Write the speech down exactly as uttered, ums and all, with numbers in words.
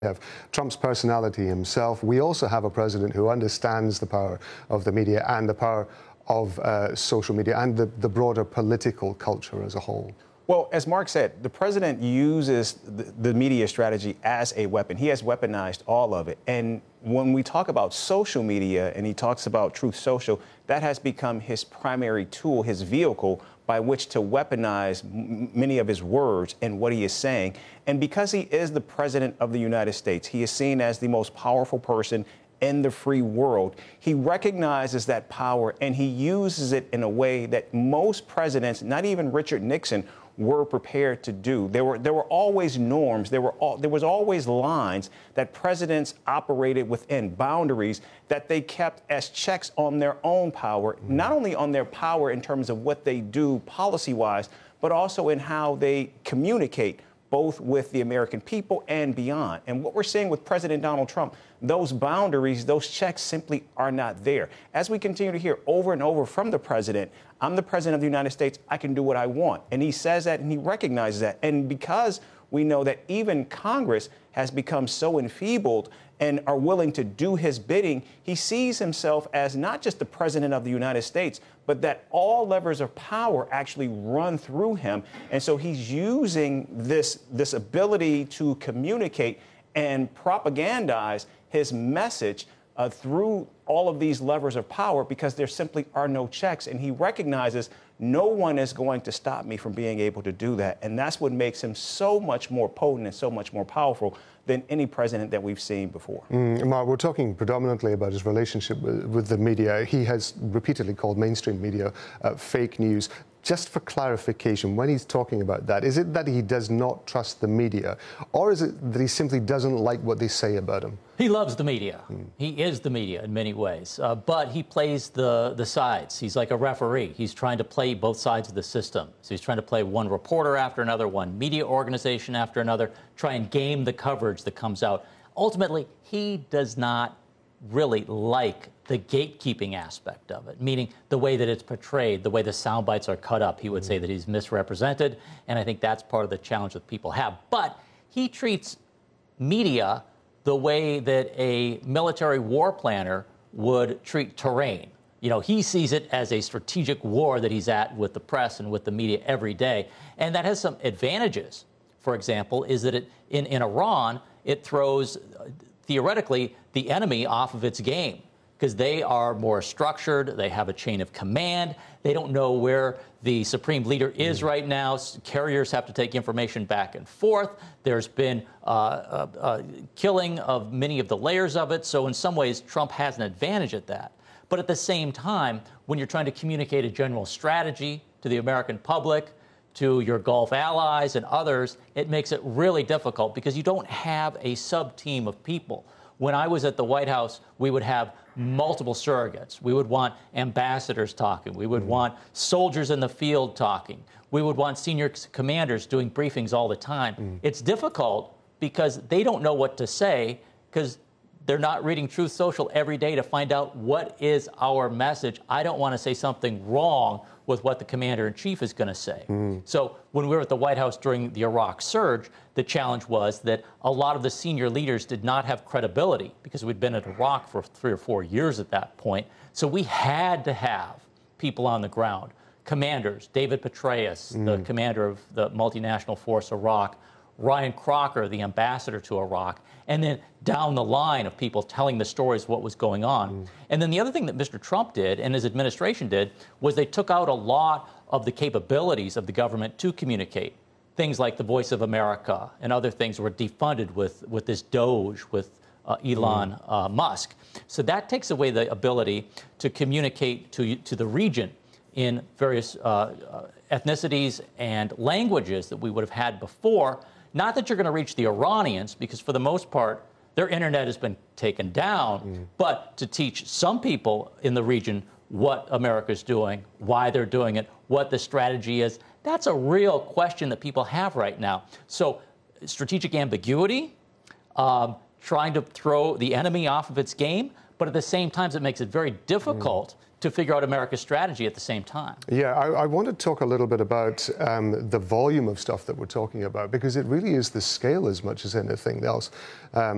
We have Trump's personality himself. We also have a president who understands the power of the media and the power of uh, social media and the, the broader political culture as a whole. Well, as Mark said, the president uses the, the media strategy as a weapon. He has weaponized all of it. And when we talk about social media and he talks about Truth Social, that has become his primary tool, his vehicle by which to weaponize m- many of his words and what he is saying. And because he is the president of the United States, he is seen as the most powerful person in the free world. He recognizes that power and he uses it in a way that most presidents, not even Richard Nixon, were prepared to do. There were there were always norms. There were all, there was always lines that presidents operated within, boundaries that they kept as checks on their own power, mm-hmm. not only on their power in terms of what they do policy-wise, but also in how they communicate both with the American people and beyond. And what we're seeing with President Donald Trump, those boundaries, those checks simply are not there. As we continue to hear over and over from the president, I'm the president of the United States, I can do what I want. And he says that and he recognizes that. And because we know that even Congress has become so enfeebled and are willing to do his bidding, he sees himself as not just the president of the United States, but that all levers of power actually run through him. And so he's using this, this ability to communicate and propagandize his message uh, through all of these levers of power because there simply are no checks. And he recognizes no one is going to stop me from being able to do that. And that's what makes him so much more potent and so much more powerful than any president that we've seen before. Mm, Mark, we're talking predominantly about his relationship with, with the media. He has repeatedly called mainstream media uh, fake news. Just for clarification, when he's talking about that, is it that he does not trust the media, or is it that he simply doesn't like what they say about him? He loves the media. Hmm. He is the media in many ways, uh, but he plays the, the sides. He's like a referee. He's trying to play both sides of the system. So he's trying to play one reporter after another, one media organization after another, try and game the coverage that comes out. Ultimately, he does not really like the gatekeeping aspect of it, meaning the way that it's portrayed, the way the sound bites are cut up. He would say that he's misrepresented, and I think that's part of the challenge that people have. But he treats media the way that a military war planner would treat terrain. You know, he sees it as a strategic war that he's at with the press and with the media every day, and that has some advantages. For example, is that it, in, in Iran, it throws, uh, theoretically, the enemy off of its game, because they are more structured, they have a chain of command, they don't know where the supreme leader is right now. Carriers have to take information back and forth. There's been uh, uh, uh, killing of many of the layers of it, so in some ways Trump has an advantage at that. But at the same time, when you're trying to communicate a general strategy to the American public, to your Gulf allies and others, it makes it really difficult because you don't have a sub-team of people. When I was at the White House, we would have multiple surrogates. We would want ambassadors talking. We would mm. want soldiers in the field talking. We would want senior commanders doing briefings all the time. Mm. It's difficult because they don't know what to say because they're not reading Truth Social every day to find out what is our message. I don't want to say something wrong with what the commander-in-chief is going to say. Mm. So when we were at the White House during the Iraq surge, the challenge was that a lot of the senior leaders did not have credibility because we'd been in Iraq for three or four years at that point. So we had to have people on the ground, commanders, David Petraeus, mm. the commander of the multinational force Iraq, Ryan Crocker, the ambassador to Iraq, and then down the line of people telling the stories of what was going on. Mm. And then the other thing that Mister Trump did and his administration did was they took out a lot of the capabilities of the government to communicate. Things like the Voice of America and other things were defunded with, with this Doge, with uh, Elon mm. uh, Musk. So that takes away the ability to communicate to, to the region in various uh, uh, ethnicities and languages that we would have had before. Not that you're going to reach the Iranians, because for the most part, their internet has been taken down, mm. but to teach some people in the region what America's doing, why they're doing it, what the strategy is, that's a real question that people have right now. So strategic ambiguity, um, trying to throw the enemy off of its game, but at the same time, it makes it very difficult mm. to figure out America's strategy at the same time. Yeah, I, I want to talk a little bit about um, the volume of stuff that we're talking about, because it really is the scale as much as anything else. Um,